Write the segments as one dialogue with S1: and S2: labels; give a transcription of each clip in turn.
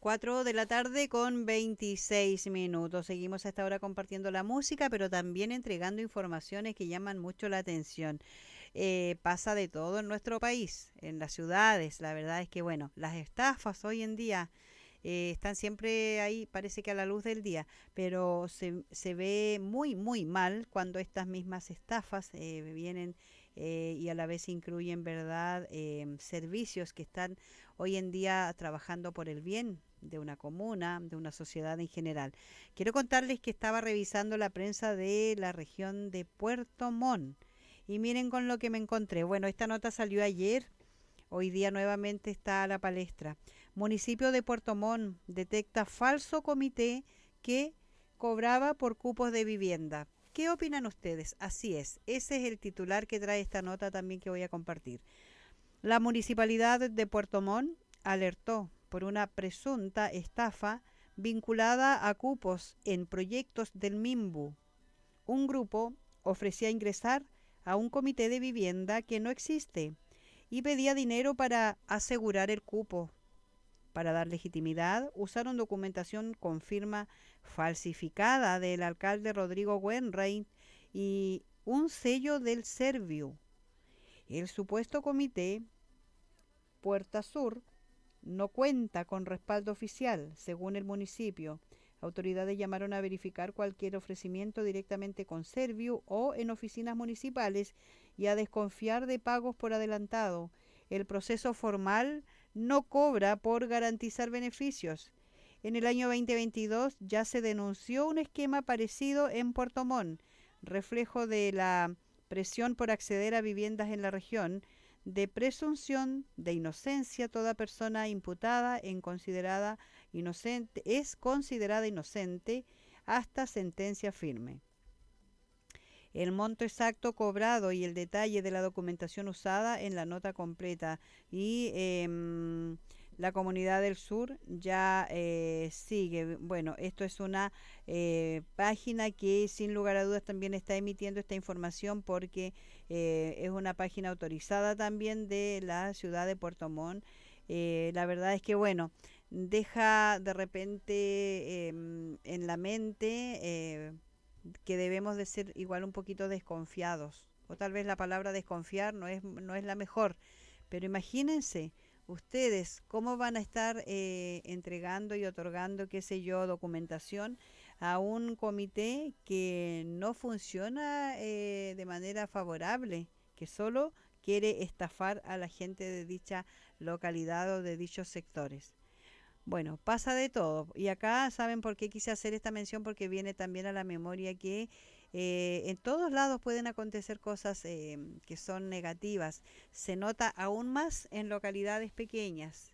S1: 4 de la tarde con 26 minutos. Seguimos a esta hora compartiendo la música, pero también entregando informaciones que llaman mucho la atención. Pasa de todo en nuestro país, en las ciudades. La verdad es que, bueno, las estafas hoy en día están siempre ahí, parece que a la luz del día, pero se ve muy, muy mal cuando estas mismas estafas vienen y a la vez incluyen, ¿verdad?, servicios que están hoy en día trabajando por el bien de una comuna, de una sociedad en general. Quiero contarles que estaba revisando la prensa de la región de Puerto Montt y miren con lo que me encontré. Bueno, esta nota salió ayer. Hoy día nuevamente está a la palestra. Municipio de Puerto Montt detecta falso comité que cobraba por cupos de vivienda. ¿Qué opinan ustedes? Así es, ese es el titular que trae esta nota también que voy a compartir. La municipalidad de Puerto Montt alertó por una presunta estafa vinculada a cupos en proyectos del MIMBU. Un grupo ofrecía ingresar a un comité de vivienda que no existe y pedía dinero para asegurar el cupo. Para dar legitimidad, usaron documentación con firma falsificada del alcalde Rodrigo Wenrein y un sello del Serviu. El supuesto comité Puerta Sur no cuenta con respaldo oficial, según el municipio. Autoridades llamaron a verificar cualquier ofrecimiento directamente con Serviu o en oficinas municipales y a desconfiar de pagos por adelantado. El proceso formal no cobra por garantizar beneficios. En el año 2022 ya se denunció un esquema parecido en Puerto Montt, reflejo de la presión por acceder a viviendas en la región, de presunción de inocencia. Toda persona imputada en considerada inocente es considerada inocente hasta sentencia firme. El monto exacto cobrado y el detalle de la documentación usada en la nota completa y la comunidad del sur ya sigue. Bueno, esto es una página que sin lugar a dudas también está emitiendo esta información porque es una página autorizada también de la ciudad de Puerto Montt. La verdad es que, bueno, deja de repente en la mente que debemos de ser igual un poquito desconfiados. O tal vez la palabra desconfiar no es la mejor. Pero imagínense ustedes cómo van a estar entregando y otorgando, qué sé yo, documentación a un comité que no funciona de manera favorable, que solo quiere estafar a la gente de dicha localidad o de dichos sectores. Bueno, pasa de todo. Y acá saben por qué quise hacer esta mención, porque viene también a la memoria que en todos lados pueden acontecer cosas que son negativas. Se nota aún más en localidades pequeñas.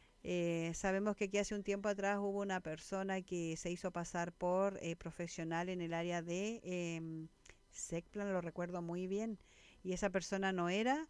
S1: Sabemos que aquí hace un tiempo atrás hubo una persona que se hizo pasar por profesional en el área de SECPLAN, lo recuerdo muy bien, y esa persona no era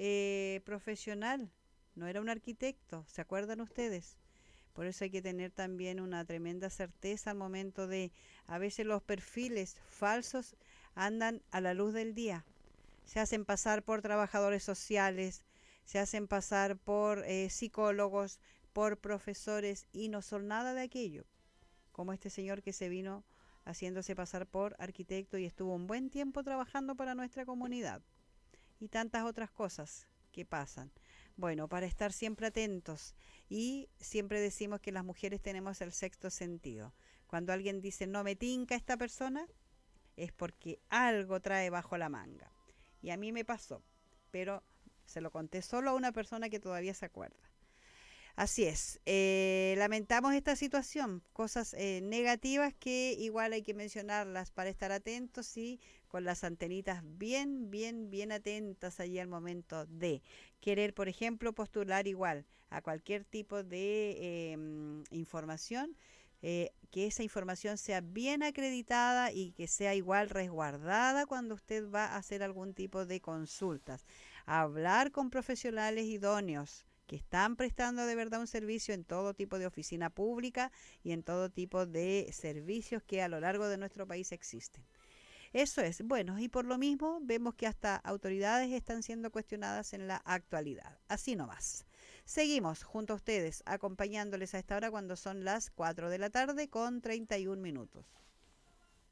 S1: profesional, no era un arquitecto, ¿se acuerdan ustedes? Por eso hay que tener también una tremenda certeza al momento de, a veces los perfiles falsos andan a la luz del día. Se hacen pasar por trabajadores sociales, se hacen pasar por psicólogos, por profesores y no son nada de aquello. Como este señor que se vino haciéndose pasar por arquitecto y estuvo un buen tiempo trabajando para nuestra comunidad. Y tantas otras cosas que pasan. Bueno, para estar siempre atentos y siempre decimos que las mujeres tenemos el sexto sentido. Cuando alguien dice no me tinca esta persona, es porque algo trae bajo la manga. Y a mí me pasó, pero se lo conté solo a una persona que todavía se acuerda. Así es, lamentamos esta situación, cosas negativas que igual hay que mencionarlas para estar atentos y con las antenitas bien, bien, bien atentas allí al momento de querer, por ejemplo, postular igual a cualquier tipo de información, que esa información sea bien acreditada y que sea igual resguardada cuando usted va a hacer algún tipo de consultas. Hablar con profesionales idóneos que están prestando de verdad un servicio en todo tipo de oficina pública y en todo tipo de servicios que a lo largo de nuestro país existen. Eso es, bueno, y por lo mismo vemos que hasta autoridades están siendo cuestionadas en la actualidad. Así nomás. Seguimos junto a ustedes, acompañándoles a esta hora cuando son las 4 de la tarde con 31 minutos.